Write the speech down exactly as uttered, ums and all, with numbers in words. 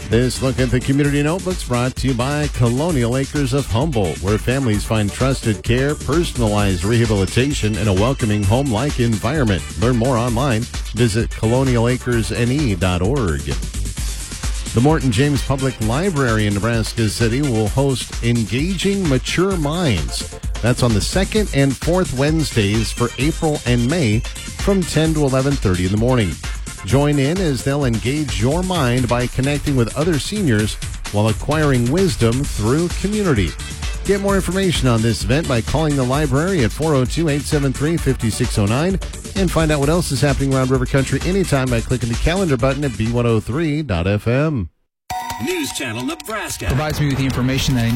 This look at the Community Notebooks brought to you by Colonial Acres of Humboldt, where families find trusted care, personalized rehabilitation, and a welcoming home-like environment. Learn more online. Visit colonial acres n e dot org. The Morton James Public Library in Nebraska City will host Engaging Mature Minds. That's on the second and fourth Wednesdays for April and May from ten to eleven thirty in the morning. Join in as they'll engage your mind by connecting with other seniors while acquiring wisdom through community. Get more information on this event by calling the library at four oh two, eight seven three, five six oh nine and find out what else is happening around River Country anytime by clicking the calendar button at b one oh three dot f m. News Channel Nebraska provides me with the information that I need.